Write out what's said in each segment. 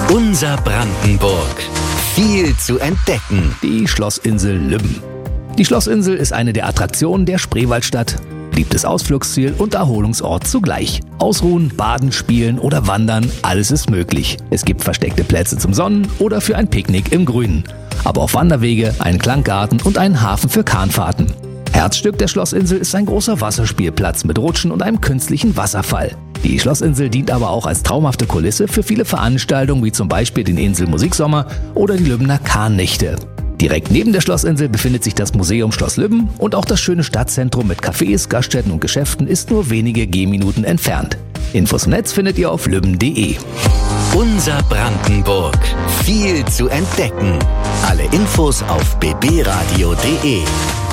Unser Brandenburg. Viel zu entdecken. Die Schlossinsel Lübben. Die Schlossinsel ist eine der Attraktionen der Spreewaldstadt. Beliebtes Ausflugsziel und Erholungsort zugleich. Ausruhen, baden, spielen oder wandern, alles ist möglich. Es gibt versteckte Plätze zum Sonnen oder für ein Picknick im Grünen. Aber auch Wanderwege, einen Klanggarten und einen Hafen für Kahnfahrten. Herzstück der Schlossinsel ist ein großer Wasserspielplatz mit Rutschen und einem künstlichen Wasserfall. Die Schlossinsel dient aber auch als traumhafte Kulisse für viele Veranstaltungen wie zum Beispiel den Insel Musiksommer oder die Lübbener Kahnnächte. Direkt neben der Schlossinsel befindet sich das Museum Schloss Lübben und auch das schöne Stadtzentrum mit Cafés, Gaststätten und Geschäften ist nur wenige Gehminuten entfernt. Infos im Netz findet ihr auf lübben.de. Unser Brandenburg. Viel zu entdecken. Alle Infos auf bbradio.de.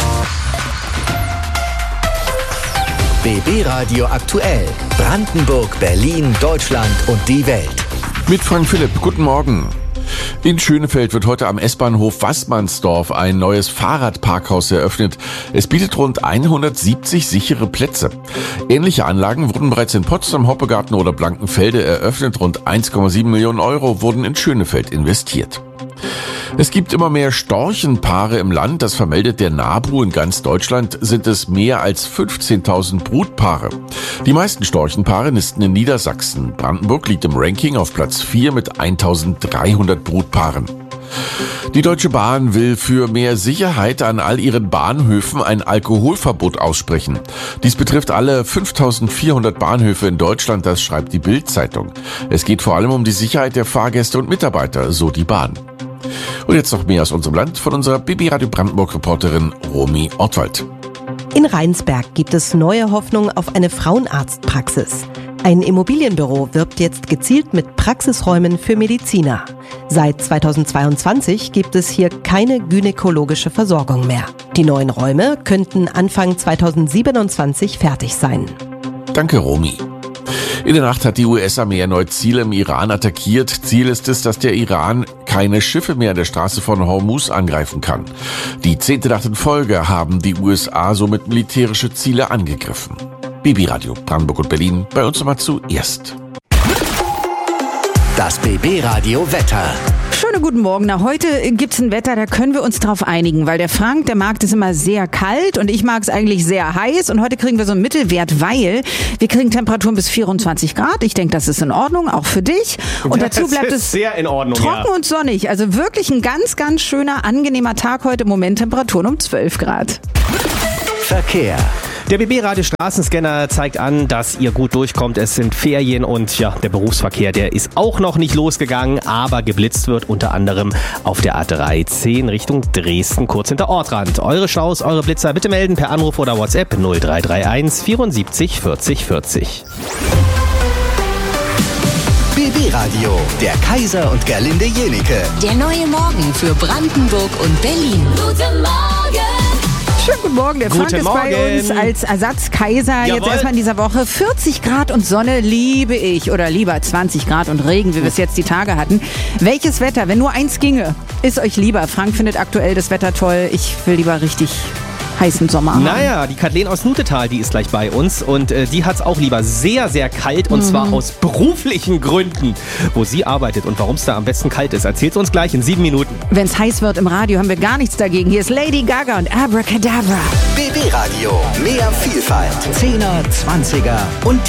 BB Radio aktuell. Brandenburg, Berlin, Deutschland und die Welt. Mit Frank Philipp. Guten Morgen. In Schönefeld wird heute am S-Bahnhof Waßmannsdorf ein neues Fahrradparkhaus eröffnet. Es bietet rund 170 sichere Plätze. Ähnliche Anlagen wurden bereits in Potsdam, Hoppegarten oder Blankenfelde eröffnet. Rund 1,7 Millionen Euro wurden in Schönefeld investiert. Es gibt immer mehr Storchenpaare im Land. Das vermeldet der NABU. In ganz Deutschland sind es mehr als 15.000 Brutpaare. Die meisten Storchenpaare nisten in Niedersachsen. Brandenburg liegt im Ranking auf Platz 4 mit 1.300 Brutpaaren. Die Deutsche Bahn will für mehr Sicherheit an all ihren Bahnhöfen ein Alkoholverbot aussprechen. Dies betrifft alle 5.400 Bahnhöfe in Deutschland, das schreibt die Bild-Zeitung. Es geht vor allem um die Sicherheit der Fahrgäste und Mitarbeiter, so die Bahn. Und jetzt noch mehr aus unserem Land von unserer BB Radio Brandenburg-Reporterin Romy Ortwald. In Rheinsberg gibt es neue Hoffnung auf eine Frauenarztpraxis. Ein Immobilienbüro wirbt jetzt gezielt mit Praxisräumen für Mediziner. Seit 2022 gibt es hier keine gynäkologische Versorgung mehr. Die neuen Räume könnten Anfang 2027 fertig sein. Danke, Romy. In der Nacht hat die US-Armee erneut Ziele im Iran attackiert. Ziel ist es, dass der Iran keine Schiffe mehr an der Straße von Hormuz angreifen kann. Die 10. Nacht in Folge haben die USA somit militärische Ziele angegriffen. BB Radio Brandenburg und Berlin, bei uns nochmal zuerst. Das BB Radio Wetter. Schönen guten Morgen. Na, heute gibt's ein Wetter, da können wir uns drauf einigen, weil der Frank, der mag das immer sehr kalt und ich mag es eigentlich sehr heiß und heute kriegen wir so einen Mittelwert, weil wir kriegen Temperaturen bis 24 Grad. Ich denke, das ist in Ordnung, auch für dich. Und dazu bleibt es sehr in Ordnung, trocken und sonnig. Also wirklich ein ganz, ganz schöner, angenehmer Tag heute. Im Moment Temperaturen um 12 Grad. Verkehr. Der BB Radio Straßenscanner zeigt an, dass ihr gut durchkommt. Es sind Ferien und ja, der Berufsverkehr, der ist auch noch nicht losgegangen, aber geblitzt wird unter anderem auf der A310 Richtung Dresden, kurz hinter Ortrand. Eure Staus, eure Blitzer bitte melden per Anruf oder WhatsApp 0331 74 40 40. BB Radio, der Kaiser und Gerlinde Jenike. Der neue Morgen für Brandenburg und Berlin. Guten Morgen! Schönen guten Morgen, der Frank ist bei uns als Ersatzkaiser. Jawohl. Jetzt erstmal in dieser Woche. 40 Grad und Sonne liebe ich. Oder lieber 20 Grad und Regen, wie wir es jetzt die Tage hatten. Welches Wetter, wenn nur eins ginge, ist euch lieber? Frank findet aktuell das Wetter toll. Ich will lieber richtig heißen Sommer haben. Naja, die Kathleen aus Nutetal, die ist gleich bei uns und die hat's auch lieber sehr, sehr kalt und zwar aus beruflichen Gründen. Wo sie arbeitet und warum es da am besten kalt ist, erzählt sie uns gleich in 7 Minuten. Wenn es heiß wird im Radio, haben wir gar nichts dagegen. Hier ist Lady Gaga und Abracadabra. BB Radio, mehr Vielfalt. 10er, 20er und